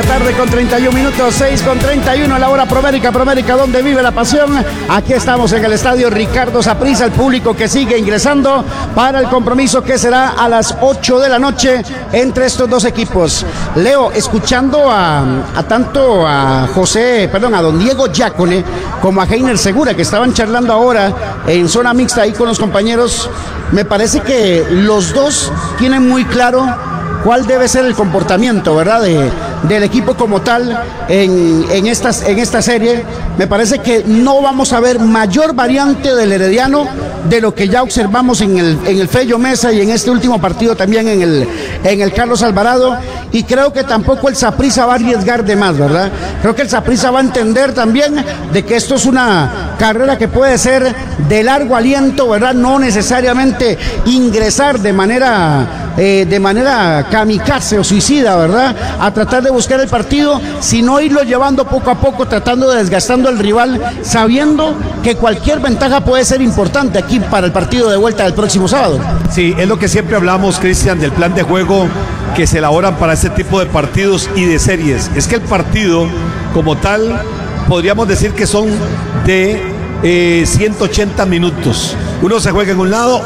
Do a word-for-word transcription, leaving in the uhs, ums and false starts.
tarde con treinta y un minutos, seis con treinta y uno, la hora Promérica, Promérica, donde vive la pasión. Aquí estamos en el estadio Ricardo Saprissa, el público que sigue ingresando para el compromiso que será a las ocho de la noche entre estos dos equipos. Leo, escuchando a, a tanto a José, perdón, a don Diego Yácone como a Heiner Segura, que estaban charlando ahora en zona mixta ahí con los compañeros, me parece que los dos tienen muy claro cuál debe ser el comportamiento, ¿verdad?, de, del equipo como tal en, en, estas, en esta serie. Me parece que no vamos a ver mayor variante del Herediano de lo que ya observamos en el, en el Fello Mesa y en este último partido también en el, en el Carlos Alvarado, y creo que tampoco el Saprissa va a arriesgar de más, ¿verdad? Creo que el Saprissa va a entender también de que esto es una carrera que puede ser de largo aliento, ¿verdad? No necesariamente ingresar de manera, eh, de manera kamikaze o suicida, ¿verdad?, a tratar de buscar el partido, sino irlo llevando poco a poco, tratando de desgastando al rival, sabiendo que cualquier ventaja puede ser importante aquí para el partido de vuelta del próximo sábado. Sí, es lo que siempre hablamos, Cristian, del plan de juego que se elaboran para este tipo de partidos y de series. Es que el partido como tal, podríamos decir que son de eh, ciento ochenta minutos. Uno se juega en un lado,